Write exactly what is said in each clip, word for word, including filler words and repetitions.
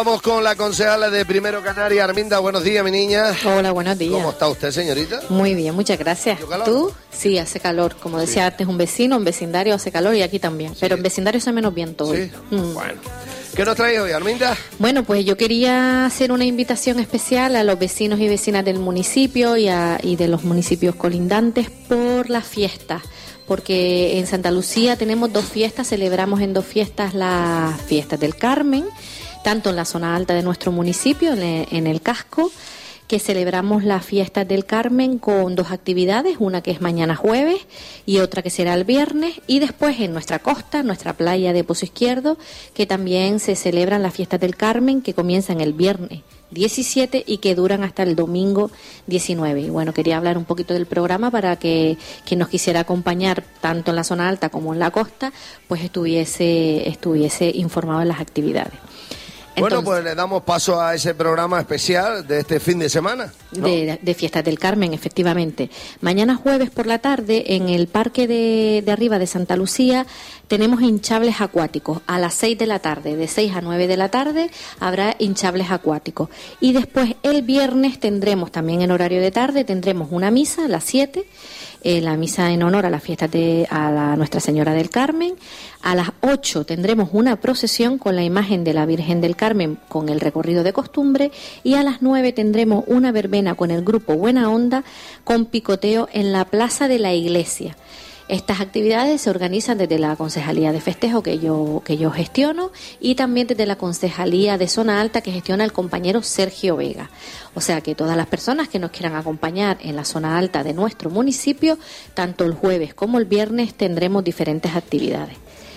Vamos con la concejala de Primero Canaria, Arminda. Buenos días, mi niña. Hola, buenos días. ¿Cómo está usted, señorita? Muy bien, muchas gracias. ¿Tú? Sí, hace calor. Como decía antes, un vecino, un vecindario hace calor y aquí también. Sí. Pero en vecindario hace menos viento hoy. Sí. Mm. Bueno. ¿Qué nos trae hoy, Arminda? Bueno, pues yo quería hacer una invitación especial a los vecinos y vecinas del municipio y, a, y de los municipios colindantes por las fiestas. Porque en Santa Lucía tenemos dos fiestas, celebramos en dos fiestas las fiestas del Carmen, tanto en la zona alta de nuestro municipio, en el, en el casco, que celebramos las fiestas del Carmen con dos actividades, una que es mañana jueves y otra que será el viernes, y después en nuestra costa, nuestra playa de Pozo Izquierdo, que también se celebran las fiestas del Carmen, que comienzan el viernes diecisiete y que duran hasta el domingo diecinueve. Y bueno, quería hablar un poquito del programa para que quien nos quisiera acompañar tanto en la zona alta como en la costa, pues estuviese, estuviese informado de las actividades. Entonces, bueno, pues le damos paso a ese programa especial de este fin de semana, ¿no? de, de Fiestas del Carmen, efectivamente. Mañana jueves por la tarde, en el Parque de, de Arriba de Santa Lucía, tenemos hinchables acuáticos. A las seis de la tarde, de seis a nueve de la tarde, habrá hinchables acuáticos. Y después, el viernes, tendremos, también en horario de tarde, tendremos una misa a las siete, eh, la misa en honor a las fiestas de a la Nuestra Señora del Carmen. A las ocho tendremos una procesión con la imagen de la Virgen del Carmen con el recorrido de costumbre, y a las nueve tendremos una verbena con el grupo Buena Onda con picoteo en la plaza de la iglesia. Estas actividades se organizan desde la Concejalía de Festejo que yo, que yo gestiono, y también desde la Concejalía de Zona Alta que gestiona el compañero Sergio Vega. O sea que todas las personas que nos quieran acompañar en la zona alta de nuestro municipio, tanto el jueves como el viernes, tendremos diferentes actividades.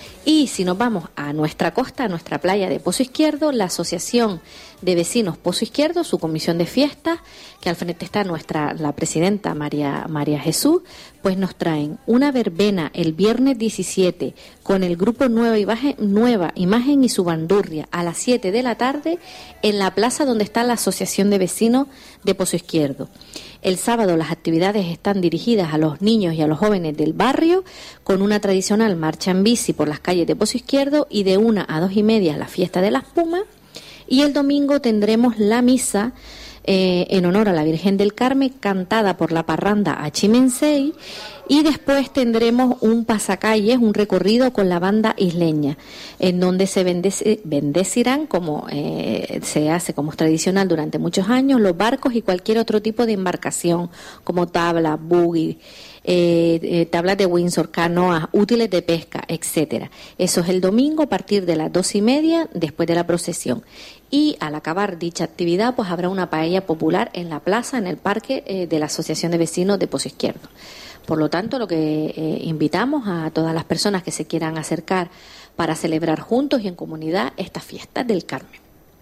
Y si nos vamos a nuestra costa, a nuestra playa de Pozo Izquierdo, la Asociación de Vecinos Pozo Izquierdo, su comisión de fiestas, que al frente está nuestra la presidenta María, María Jesús, pues nos traen una verbena el viernes diecisiete con el grupo Nueva Imagen, Nueva Imagen y su bandurria a las siete de la tarde en la plaza donde está la Asociación de Vecinos de Pozo Izquierdo. El sábado las actividades están dirigidas a los niños y a los jóvenes del barrio, con una tradicional marcha en bici por las calles de Pozo Izquierdo, y de una a dos y media la fiesta de las Pumas. Y el domingo tendremos la misa eh, en honor a la Virgen del Carmen, cantada por la parranda Achimensei, y después tendremos un pasacalles, un recorrido con la banda isleña, en donde se bendec- bendecirán, como eh, se hace, como es tradicional durante muchos años, los barcos y cualquier otro tipo de embarcación, como tablas, buggy, eh, eh, tablas de Windsor, canoas, útiles de pesca, etcétera. Eso es el domingo a partir de las dos y media, después de la procesión. Y al acabar dicha actividad, pues habrá una paella popular en la plaza, en el parque eh, de la Asociación de Vecinos de Pozo Izquierdo. Por lo tanto, lo que eh, invitamos a todas las personas que se quieran acercar para celebrar juntos y en comunidad estas fiestas del Carmen.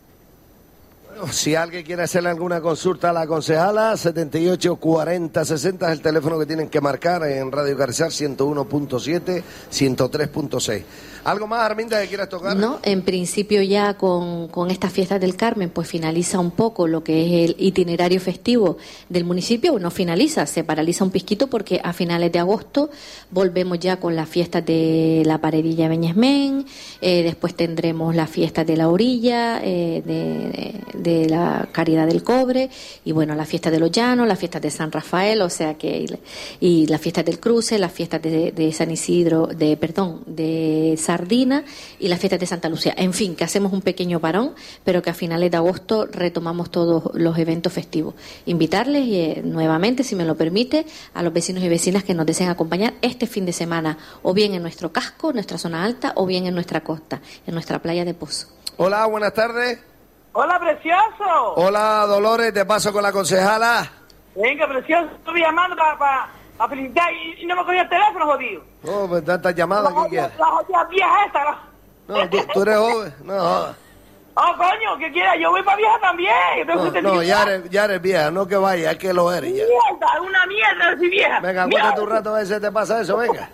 Bueno, si alguien quiere hacerle alguna consulta a la concejala, setenta y ocho cuarenta sesenta es el teléfono que tienen que marcar en Radio Carrizal ciento uno punto siete, ciento tres punto seis. ¿Algo más, Arminda, que quieras tocar? No, en principio ya con, con estas fiestas del Carmen pues finaliza un poco lo que es el itinerario festivo del municipio. No finaliza, se paraliza un pisquito porque a finales de agosto volvemos ya con las fiestas de la Paredilla Beñesmén, eh, después tendremos las fiestas de la Orilla, eh, de, de la Caridad del Cobre, y bueno, las fiestas de los Llanos, las fiestas de San Rafael, o sea que, y las fiestas del Cruce, las fiestas de, de San Isidro, de perdón, de San Sardina y las fiestas de Santa Lucía. En fin, que hacemos un pequeño parón, pero que a finales de agosto retomamos todos los eventos festivos. Invitarles eh, nuevamente, si me lo permite, a los vecinos y vecinas que nos deseen acompañar este fin de semana, o bien en nuestro casco, nuestra zona alta, o bien en nuestra costa, en nuestra playa de Pozo. Hola, buenas tardes. Hola, precioso. Hola, Dolores, te paso con la concejala. Venga, precioso, estuve llamando para... para... a felicitar y, y no me cogía el teléfono, jodido. No, pues tantas llamadas que quieras. La jodida vieja esta. La... No, tú, tú eres joven. No, jodas. Oh, coño, ¿qué quieras? Yo voy para vieja también. No, no, ya eres, ya eres vieja, no que vaya, es que lo eres ya. Mierda, una mierda si vieja. Venga, aguántate un rato a ver si te pasa eso, venga.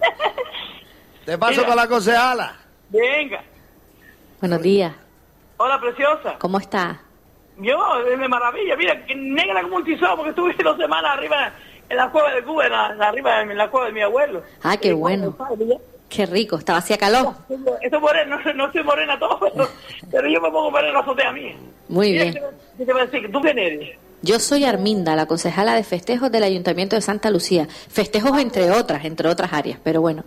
Te paso Mira. Con la concejala. Venga. Buenos días. Hola, preciosa. ¿Cómo está? Yo, de maravilla. Mira, que negra como un tizón, porque estuve dos semanas arriba en la cueva de Cuba, en la, arriba en la cueva de mi abuelo. Ah, qué bueno. Qué rico, estaba hacía calor. Eso morena, no, no soy morena todo, pero, pero yo me pongo morena la azotea a mí. Muy Mira, bien. ¿qué te voy a decir? ¿Tú quién eres? Yo soy Arminda, la concejala de festejos del Ayuntamiento de Santa Lucía. Festejos entre otras, entre otras áreas, pero bueno.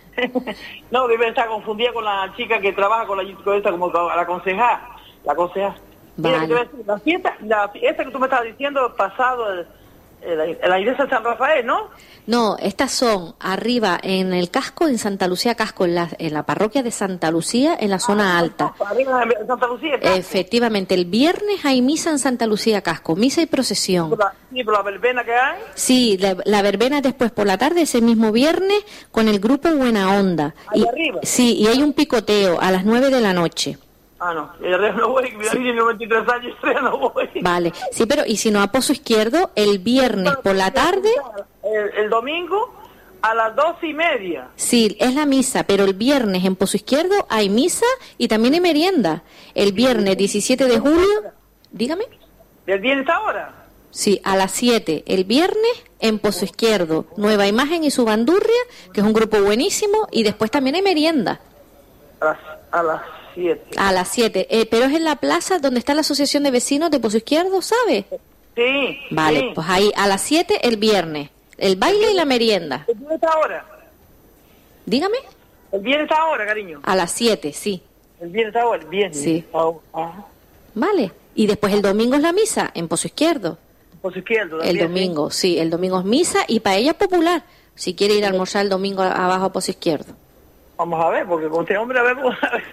No, debe estar confundida con la chica que trabaja con la con esta, como la concejala. La concejala. Mira, Vale. ¿qué te voy a decir? La fiesta, la, esta que tú me estabas diciendo, pasado, el, el, la iglesia de San Rafael, ¿no? No, estas son arriba en el casco, en Santa Lucía Casco, en la, en la parroquia de Santa Lucía, en la zona alta. Arriba en Santa Lucía. ¿Está? Efectivamente, el viernes hay misa en Santa Lucía Casco, misa y procesión. Por la, sí, por la verbena que hay. Sí, la, la verbena es después por la tarde, ese mismo viernes, con el grupo Buena Onda. Ahí Y, arriba. sí, y hay un picoteo a las nueve de la noche. Ah, no, el resto no voy, mi tiene noventa y tres años, el no voy. Vale, sí, pero y si no a Pozo Izquierdo, el viernes por la tarde, El, el domingo a las doce y media. sí, es la misa, pero el viernes en Pozo Izquierdo hay misa y también hay merienda. El viernes diecisiete de julio, dígame. ¿Del viernes ahora? Sí, a las siete, el viernes en Pozo Izquierdo, Nueva Imagen y su bandurria, que es un grupo buenísimo, y después también hay merienda. A las, a las siete. A las siete, eh, pero es en la plaza donde está la Asociación de Vecinos de Pozo Izquierdo, ¿sabe? Sí. Vale, sí. pues ahí a las siete el viernes, el baile y la merienda. ¿El viernes ahora? Dígame. ¿El viernes ahora, cariño? A las siete, sí. ¿El viernes ahora? El viernes. Sí. Ah, ah. Vale. Y después el domingo es la misa en Pozo Izquierdo. Por su izquierdo. El también, domingo, sí, el domingo es misa y paella popular. Si quiere ir a almorzar el domingo abajo a Pozo Izquierdo. sí. Vamos a ver, porque con este hombre a ver cómo,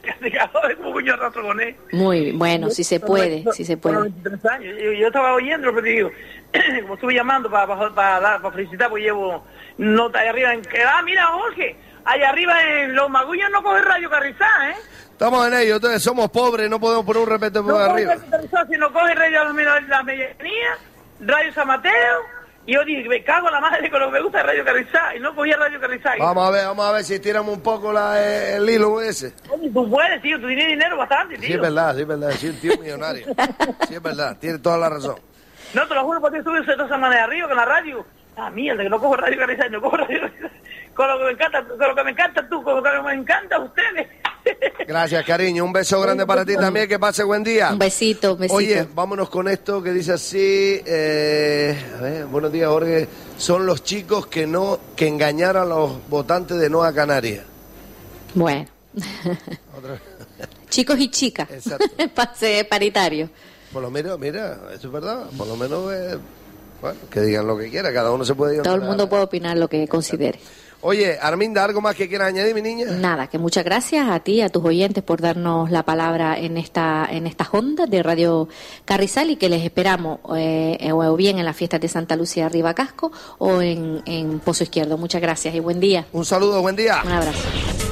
a ver cómo yo arrastro con él. Muy bien, bueno, si se puede, si se Con puede. veintitrés años. Yo, yo estaba oyendo, pero digo, como estuve llamando para, para, para, dar- para felicitar, pues llevo nota ahí arriba. En, que, ah, mira, Jorge, allá arriba en Los Magullos no coge Radio Carrizá, ¿eh? Estamos en ello, entonces somos pobres, no podemos poner un repete por No coge arriba. Radio Carrizá, sino coge Radio Las Medi- Las Medianías, Radio San Mateo. Y yo dije, me cago en la madre con lo que me gusta Radio Carrizá. Y no cogía Radio Carrizá. Y, Vamos a ver, vamos a ver si estiramos un poco la, eh, el hilo ese. oye, tú puedes, tío, tú tienes dinero bastante, tío. Sí, es verdad, sí, es verdad, sí, un tío millonario. Sí, es verdad, tiene toda la razón. No, te lo juro, porque estuve de esa manera arriba con la radio. Ah, mierda, que no cojo Radio Carrizá, no cojo Radio Carrizá. Con lo que me encanta, con lo que me encanta tú, con lo que me encanta ustedes. Gracias, cariño, un beso grande para ti también, que pase buen día. Un besito, un besito. Oye, vámonos con esto que dice así, eh, a ver, buenos días, Jorge. Son los chicos que no que engañaron a los votantes de No a Canarias. Bueno. Otra- Chicos y chicas. Exacto. Pase paritario. Por lo menos, mira, eso es verdad, por lo menos, eh, bueno, que digan lo que quiera, cada uno se puede ir. Todo el mundo puede opinar lo que considere. Oye, Arminda, ¿algo más que quieras añadir, mi niña? Nada, que muchas gracias a ti, a tus oyentes por darnos la palabra en esta en estas ondas de Radio Carrizal y que les esperamos eh, o bien en las fiestas de Santa Lucía Arriba Casco o en, en Pozo Izquierdo. Muchas gracias y buen día. Un saludo, buen día. Un abrazo.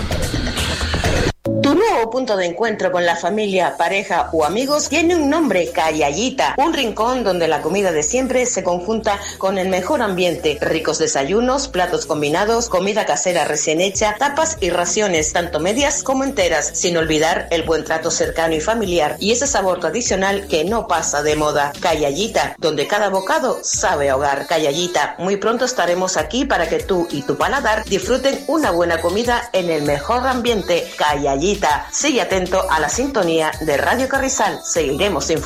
Tu nuevo punto de encuentro con la familia, pareja o amigos tiene un nombre, Callallita, un rincón donde la comida de siempre se conjunta con el mejor ambiente, ricos desayunos, platos combinados, comida casera recién hecha, tapas y raciones, tanto medias como enteras, sin olvidar el buen trato cercano y familiar y ese sabor tradicional que no pasa de moda. Callallita, donde cada bocado sabe a hogar. Callallita, muy pronto estaremos aquí para que tú y tu paladar disfruten una buena comida en el mejor ambiente. Callallita. Sigue atento a la sintonía de Radio Carrizal. Seguiremos informando.